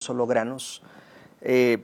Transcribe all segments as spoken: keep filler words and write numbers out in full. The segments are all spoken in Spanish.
solo granos, eh,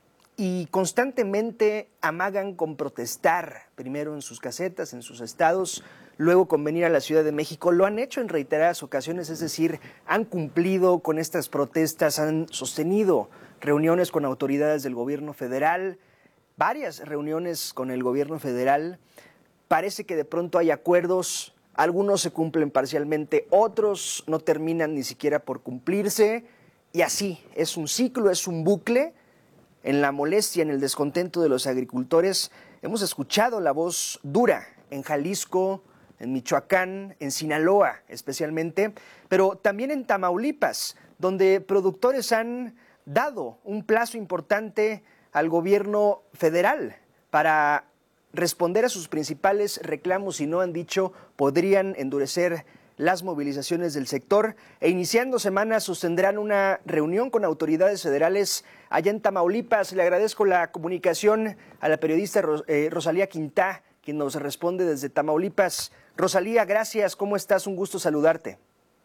y constantemente amagan con protestar, primero en sus casetas, en sus estados, luego con venir a la Ciudad de México. Lo han hecho en reiteradas ocasiones, es decir, han cumplido con estas protestas, han sostenido reuniones con autoridades del gobierno federal, varias reuniones con el gobierno federal. Parece que de pronto hay acuerdos, algunos se cumplen parcialmente, otros no terminan ni siquiera por cumplirse, y así es un ciclo, es un bucle. En la molestia, en el descontento de los agricultores, hemos escuchado la voz dura en Jalisco, en Michoacán, en Sinaloa especialmente, pero también en Tamaulipas, donde productores han dado un plazo importante al gobierno federal para responder a sus principales reclamos, y no han dicho, podrían endurecer las movilizaciones del sector, e iniciando semana sostendrán una reunión con autoridades federales allá en Tamaulipas. Le agradezco la comunicación a la periodista eh, Rosalía Quintá, quien nos responde desde Tamaulipas. Rosalía, gracias, ¿cómo estás? Un gusto saludarte.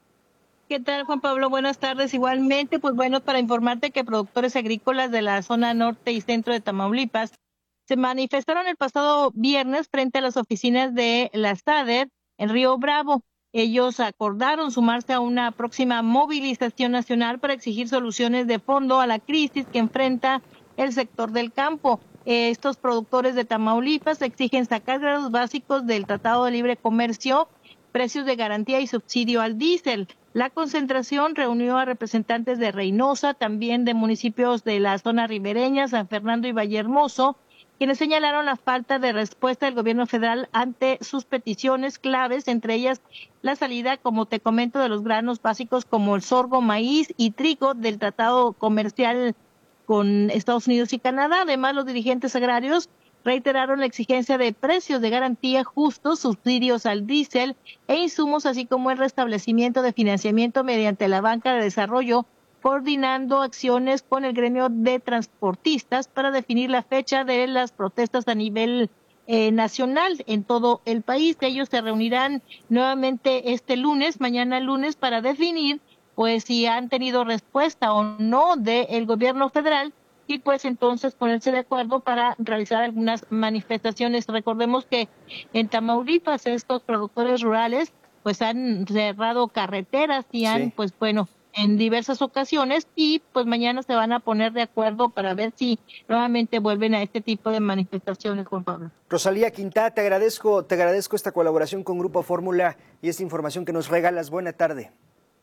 ¿Qué tal, Juan Pablo? Buenas tardes. Igualmente, pues bueno, para informarte que productores agrícolas de la zona norte y centro de Tamaulipas se manifestaron el pasado viernes frente a las oficinas de la SADER en Río Bravo. Ellos acordaron sumarse a una próxima movilización nacional para exigir soluciones de fondo a la crisis que enfrenta el sector del campo. Estos productores de Tamaulipas exigen sacar grados básicos del Tratado de Libre Comercio, precios de garantía y subsidio al diésel. La concentración reunió a representantes de Reynosa, también de municipios de la zona ribereña, San Fernando y Vallehermoso, quienes señalaron la falta de respuesta del gobierno federal ante sus peticiones claves, entre ellas la salida, como te comento, de los granos básicos como el sorgo, maíz y trigo del tratado comercial con Estados Unidos y Canadá. Además, los dirigentes agrarios reiteraron la exigencia de precios de garantía justos, subsidios al diésel e insumos, así como el restablecimiento de financiamiento mediante la banca de desarrollo, coordinando acciones con el gremio de transportistas para definir la fecha de las protestas a nivel eh, nacional en todo el país. Ellos se reunirán nuevamente este lunes, mañana lunes, para definir pues si han tenido respuesta o no del gobierno federal, y pues entonces ponerse de acuerdo para realizar algunas manifestaciones. Recordemos que en Tamaulipas estos productores rurales pues han cerrado carreteras y han Sí. pues bueno en diversas ocasiones, y pues mañana se van a poner de acuerdo para ver si nuevamente vuelven a este tipo de manifestaciones, Juan Pablo. Rosalía Quintá, te agradezco, te agradezco esta colaboración con Grupo Fórmula y esta información que nos regalas. Buena tarde.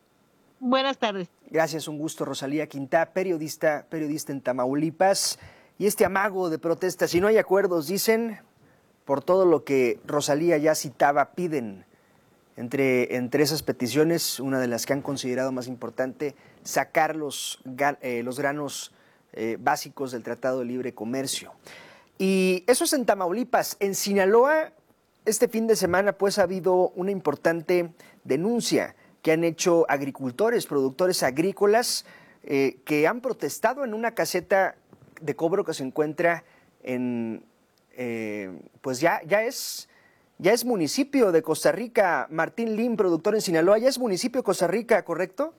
Buenas tardes. Gracias, un gusto. Rosalía Quintá, periodista, periodista en Tamaulipas. Y este amago de protestas, si no hay acuerdos, dicen, por todo lo que Rosalía ya citaba, piden. Entre, entre esas peticiones, una de las que han considerado más importante, sacar los, eh, los granos eh, básicos del Tratado de Libre Comercio. Y eso es en Tamaulipas. En Sinaloa, este fin de semana, pues ha habido una importante denuncia que han hecho agricultores, productores agrícolas, eh, que han protestado en una caseta de cobro que se encuentra en, eh, pues ya, ya es... Ya es municipio de Costa Rica. Martín Lim, productor en Sinaloa, ya es municipio de Costa Rica, ¿correcto?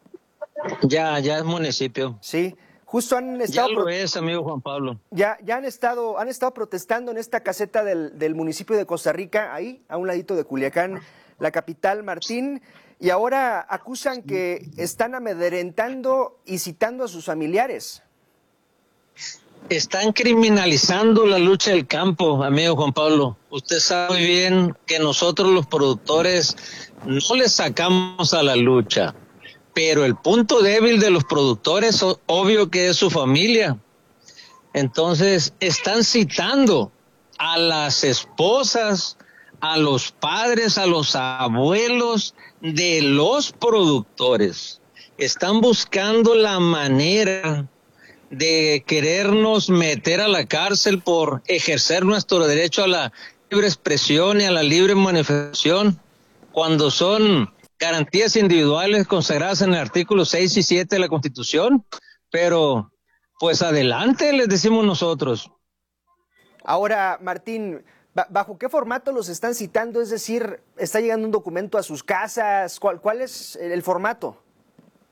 Ya, ya es municipio. Sí, justo han estado... Ya lo es, amigo Juan Pablo. Ya, ya han estado, han estado protestando en esta caseta del, del municipio de Costa Rica, ahí, a un ladito de Culiacán, la capital, Martín, y ahora acusan que están amedrentando y citando a sus familiares. Están criminalizando la lucha del campo, amigo Juan Pablo. Usted sabe muy bien que nosotros los productores no le sacamos a la lucha, pero el punto débil de los productores, obvio que es su familia. Entonces, están citando a las esposas, a los padres, a los abuelos de los productores. Están buscando la manera de querernos meter a la cárcel por ejercer nuestro derecho a la libre expresión y a la libre manifestación, cuando son garantías individuales consagradas en el artículo seis y siete de la Constitución. Pero, pues adelante, les decimos nosotros. Ahora, Martín, ¿bajo qué formato los están citando? Es decir, ¿está llegando un documento a sus casas? ¿Cuál, cuál es el formato?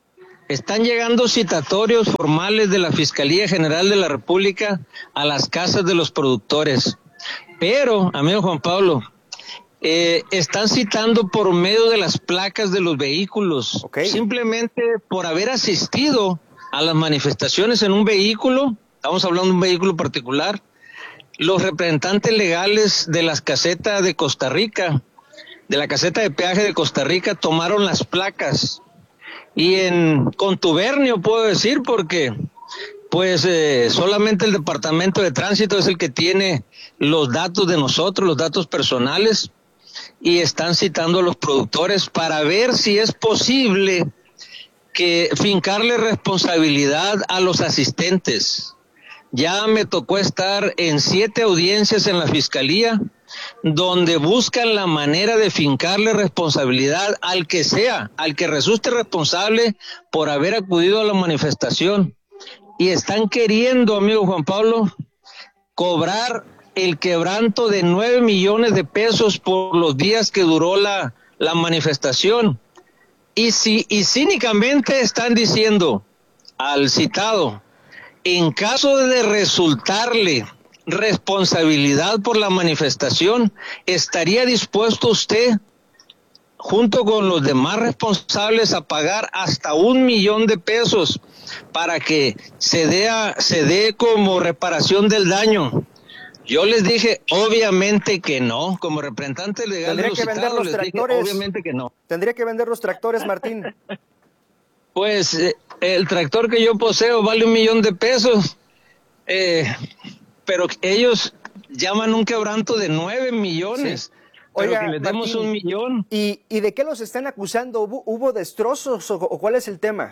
Están llegando citatorios formales de la Fiscalía General de la República a las casas de los productores. Pero, amigo Juan Pablo, eh, están citando por medio de las placas de los vehículos. Okay. Simplemente por haber asistido a las manifestaciones en un vehículo, estamos hablando de un vehículo particular, los representantes legales de las casetas de Costa Rica, de la caseta de peaje de Costa Rica, tomaron las placas. Y en contubernio puedo decir, porque pues eh, solamente el Departamento de Tránsito es el que tiene los datos de nosotros, los datos personales, y están citando a los productores para ver si es posible que fincarle responsabilidad a los asistentes. Ya me tocó estar en siete audiencias en la Fiscalía, donde buscan la manera de fincarle responsabilidad al que sea, al que resulte responsable por haber acudido a la manifestación. Y están queriendo, amigo Juan Pablo, cobrar el quebranto de nueve millones de pesos por los días que duró la, la manifestación. Y, si, y cínicamente están diciendo al citado, en caso de resultarle responsabilidad por la manifestación, ¿estaría dispuesto usted, junto con los demás responsables, a pagar hasta un millón de pesos para que se dé, a, se dé como reparación del daño? Yo les dije, obviamente que no, como representante legal de los citados, les dije, obviamente que no. Tendría que vender los tractores, Martín. Pues eh, el tractor que yo poseo vale un millón de pesos, eh, pero ellos llaman un quebranto de nueve millones. Sí. Pero Oiga, que les demos Martín, un millón. ¿y, ¿Y de qué los están acusando? ¿Hubo, hubo destrozos o, o cuál es el tema?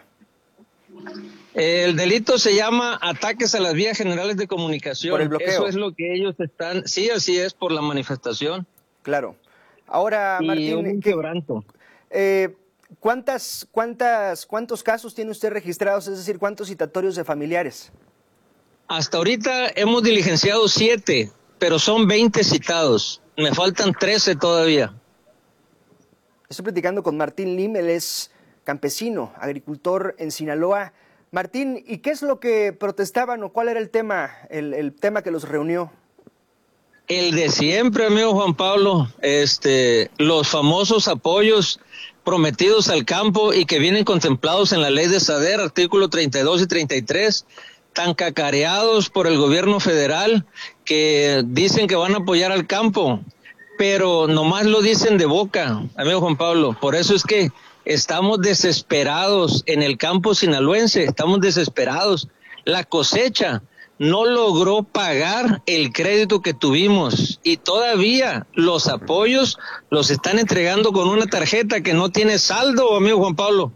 El delito se llama ataques a las vías generales de comunicación. Por el bloqueo. Eso es lo que ellos están, sí, así es, por la manifestación. Claro. Ahora, y Martín, un ¿qué, quebranto. Eh, ¿cuántas, cuántas, ¿Cuántos casos tiene usted registrados? Es decir, ¿cuántos citatorios de familiares? Hasta ahorita hemos diligenciado siete, pero son veinte citados. Me faltan trece todavía. Estoy platicando con Martín Lim, él es campesino, agricultor en Sinaloa. Martín, ¿y qué es lo que protestaban o cuál era el tema, el, el tema que los reunió? El de siempre, amigo Juan Pablo, este, los famosos apoyos prometidos al campo y que vienen contemplados en la ley de SADER, artículo treinta y dos y treinta y tres, tan cacareados por el gobierno federal, que dicen que van a apoyar al campo, pero nomás lo dicen de boca, amigo Juan Pablo. Por eso es que estamos desesperados en el campo sinaloense, estamos desesperados. La cosecha no logró pagar el crédito que tuvimos y todavía los apoyos los están entregando con una tarjeta que no tiene saldo, amigo Juan Pablo.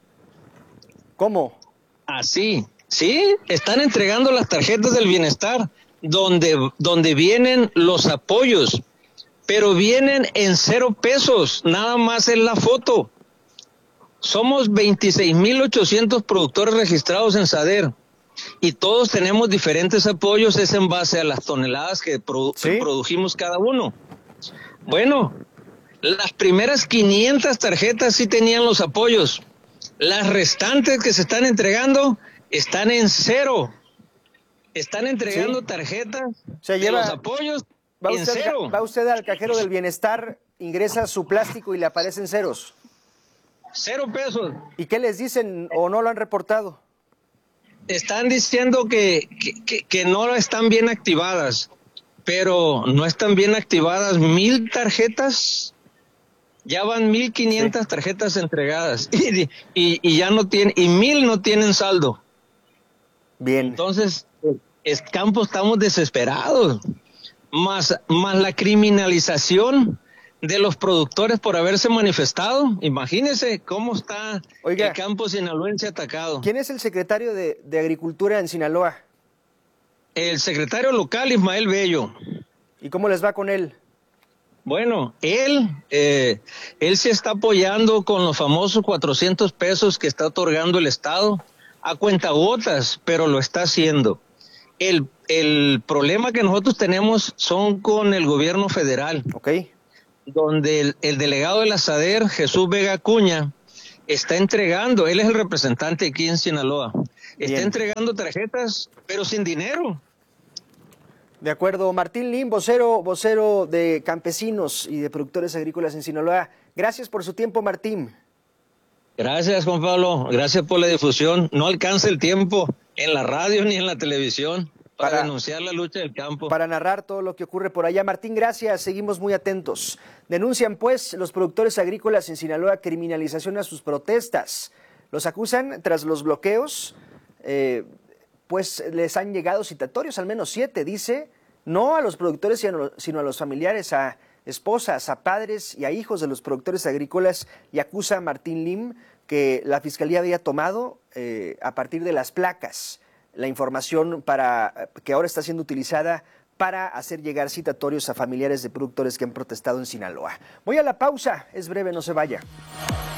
¿Cómo? Así, sí, están entregando las tarjetas del bienestar donde, donde vienen los apoyos, pero vienen en cero pesos, nada más en la foto. Somos veintiséis mil ochocientos productores registrados en SADER y todos tenemos diferentes apoyos, es en base a las toneladas que, produ ¿Sí? que produjimos cada uno. Bueno, las primeras quinientas tarjetas sí tenían los apoyos, las restantes que se están entregando están en cero. Están entregando ¿Sí? tarjetas se lleva, de los apoyos va en usted, cero. Va usted al cajero del bienestar, ingresa su plástico y le aparecen ceros. Cero pesos. ¿Y qué les dicen o no lo han reportado? Están diciendo que, que, que, que no están bien activadas, pero no están bien activadas mil tarjetas. Ya van mil quinientas sí. tarjetas entregadas y, y, y ya no tienen, y mil no tienen saldo. Bien. Entonces, el campo estamos desesperados. Más, más la criminalización de los productores por haberse manifestado. Imagínese cómo está Oiga, el campo sinaloense atacado. ¿Quién es el secretario de, de Agricultura en Sinaloa? El secretario local, Ismael Bello. ¿Y cómo les va con él? Bueno, él, eh, él se está apoyando con los famosos cuatrocientos pesos que está otorgando el Estado a cuentagotas, pero lo está haciendo. El, el problema que nosotros tenemos son con el gobierno federal. Ok. Donde el, el delegado de la SADER, Jesús Vega Acuña, está entregando, él es el representante aquí en Sinaloa, está Bien. entregando tarjetas, pero sin dinero. De acuerdo. Martín Lim, vocero, vocero de campesinos y de productores agrícolas en Sinaloa. Gracias por su tiempo, Martín. Gracias, Juan Pablo. Gracias por la difusión. No alcanza el tiempo en la radio ni en la televisión para, para denunciar la lucha del campo. Para narrar todo lo que ocurre por allá. Martín, gracias. Seguimos muy atentos. Denuncian, pues, los productores agrícolas en Sinaloa criminalización a sus protestas. Los acusan tras los bloqueos. Eh, pues les han llegado citatorios, al menos siete, dice, no a los productores, sino a los familiares, a esposas, a padres y a hijos de los productores agrícolas, y acusa a Martín Lim que la Fiscalía había tomado eh, a partir de las placas la información para que ahora está siendo utilizada para hacer llegar citatorios a familiares de productores que han protestado en Sinaloa. Voy a la pausa, es breve, no se vaya.